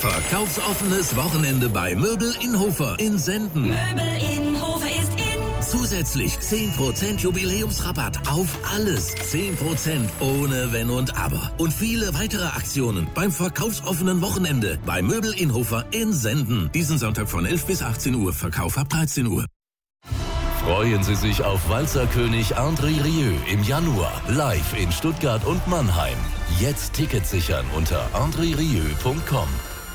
Verkaufsoffenes Wochenende bei Möbel in Hofer in Senden. Möbel in Hofer ist in. Zusätzlich 10% Jubiläumsrabatt auf alles. 10% ohne Wenn und Aber. Und viele weitere Aktionen beim verkaufsoffenen Wochenende bei Möbel in Hofer in Senden. Diesen Sonntag von 11 bis 18 Uhr. Verkauf ab 13 Uhr. Freuen Sie sich auf Walzerkönig André Rieu im Januar. Live in Stuttgart und Mannheim. Jetzt Tickets sichern unter andrerieu.com.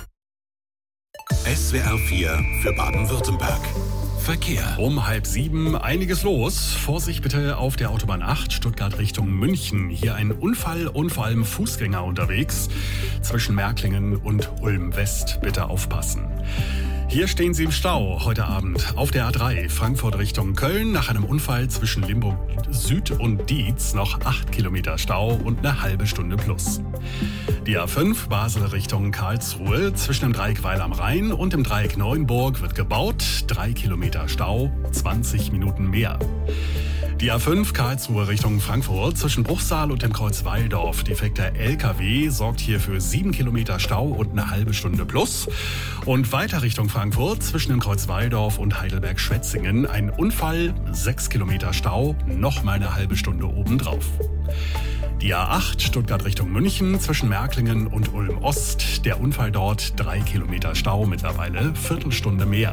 SWR 4 für Baden-Württemberg. Verkehr. Um 6:30 einiges los. Vorsicht bitte auf der Autobahn 8 Stuttgart Richtung München. Hier ein Unfall und vor allem Fußgänger unterwegs. Zwischen Märklingen und Ulm West bitte aufpassen. Hier stehen Sie im Stau heute Abend auf der A3 Frankfurt Richtung Köln. Nach einem Unfall zwischen Limburg Süd und Dietz noch 8 Kilometer Stau und eine halbe Stunde plus. Die A5 Basel Richtung Karlsruhe zwischen dem Dreieck Weil am Rhein und dem Dreieck Neuenburg wird gebaut. 3 Kilometer Stau, 20 Minuten mehr. Die A5 Karlsruhe Richtung Frankfurt zwischen Bruchsal und dem Kreuz Walldorf. Defekter LKW sorgt hier für 7 Kilometer Stau und eine halbe Stunde plus. Und weiter Richtung Frankfurt zwischen dem Kreuz Walldorf und Heidelberg-Schwetzingen. Ein Unfall, 6 Kilometer Stau, nochmal eine halbe Stunde obendrauf. Die A8 Stuttgart Richtung München zwischen Märklingen und Ulm Ost. Der Unfall dort, 3 Kilometer Stau, mittlerweile Viertelstunde mehr.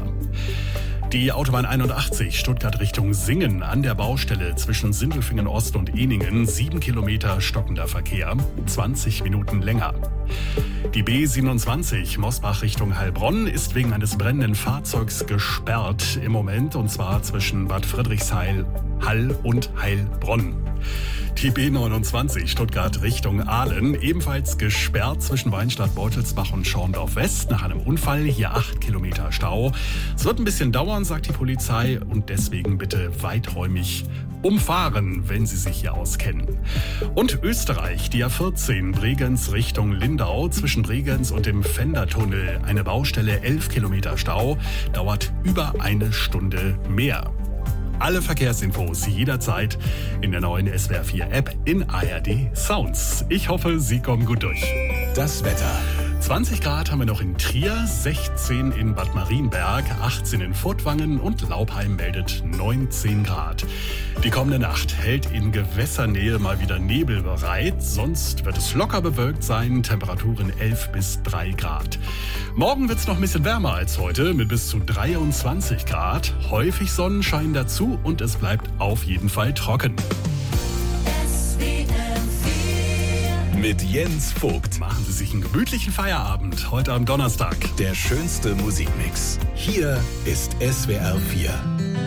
Die Autobahn 81 Stuttgart Richtung Singen an der Baustelle zwischen Sindelfingen Ost und Ehningen 7 Kilometer stockender Verkehr, 20 Minuten länger. Die B27 Mosbach Richtung Heilbronn ist wegen eines brennenden Fahrzeugs gesperrt im Moment, und zwar zwischen Bad Friedrichshain, Hall und Heilbronn. Die B29 Stuttgart Richtung Aalen ebenfalls gesperrt zwischen Weinstadt, Beutelsbach und Schorndorf West nach einem Unfall. Hier 8 Kilometer Stau. Es wird ein bisschen dauern, sagt die Polizei, und deswegen bitte weiträumig umfahren, wenn Sie sich hier auskennen. Und Österreich, die A14 Bregenz Richtung Lindau zwischen Bregenz und dem Fendertunnel. Eine Baustelle, 11 Kilometer Stau, dauert über eine Stunde mehr. Alle Verkehrsinfos jederzeit in der neuen SWR 4 App in ARD Sounds. Ich hoffe, Sie kommen gut durch. Das Wetter. 20 Grad haben wir noch in Trier, 16 in Bad Marienberg, 18 in Furtwangen und Laubheim meldet 19 Grad. Die kommende Nacht hält in Gewässernähe mal wieder Nebel bereit, sonst wird es locker bewölkt sein, Temperaturen 11 bis 3 Grad. Morgen wird es noch ein bisschen wärmer als heute mit bis zu 23 Grad, häufig Sonnenschein dazu und es bleibt auf jeden Fall trocken. Mit Jens Vogt. Machen Sie sich einen gemütlichen Feierabend heute am Donnerstag. Der schönste Musikmix. Hier ist SWR 4.